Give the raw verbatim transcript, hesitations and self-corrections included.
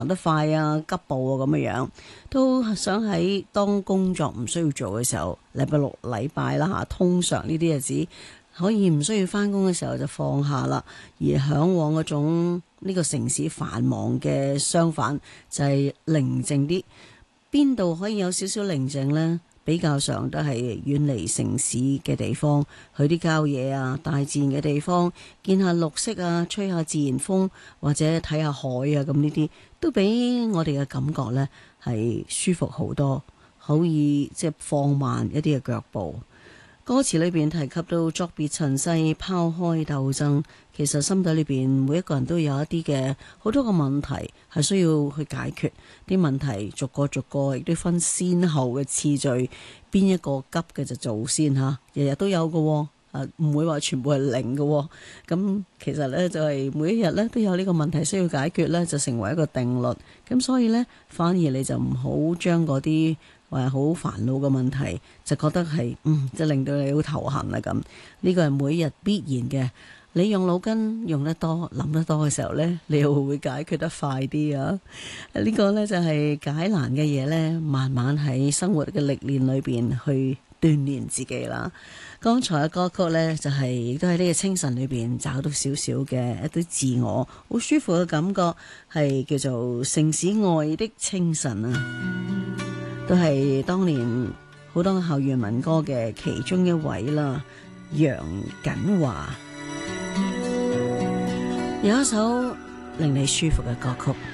行得快啊，急步啊咁樣樣，都想喺當工作唔需要做嘅時候，禮拜六、禮拜啦嚇，通常呢啲日子可以唔需要返工嘅時候就放下啦，而嚮往嗰種呢個城市繁忙嘅相反就係寧靜啲。邊度可以有少少寧靜呢？比較上都係遠離城市嘅地方，去啲郊野啊、大自然嘅地方，見下綠色啊，吹下自然風，或者睇下海啊，咁呢啲都俾我哋嘅感覺呢係舒服好多，可以即係放慢一啲嘅腳步。歌詞裏邊提及到作別塵世，拋開鬥爭，其實心底裏邊每一個人都有一啲嘅好多個問題係需要去解決，啲問題逐個逐個亦都分先後嘅次序，邊一個急嘅就做先吓，日日都有嘅喎，啊唔會話全部係零嘅喎，咁其實呢，就係每一日呢都有呢個問題需要解決呢，就成為一個定律，咁所以呢，反而你就唔好將嗰啲話好煩惱嘅問題，就覺得係嗯，即係令到你好頭痕啊咁。呢個係每日必然嘅。你用腦筋用得多、諗得多嘅時候呢，你又會解決得快啲啊！呢個呢，就係解難嘅嘢呢，慢慢喺生活嘅歷練裏邊去鍛鍊自己啦。剛才嘅歌曲呢，就係亦都喺呢個清晨裏邊找到少少嘅一啲自我好舒服嘅感覺，係叫做城市外的清晨啊！都係當年好多校園民歌嘅其中一位啦，楊謹華有一首令你舒服嘅歌曲。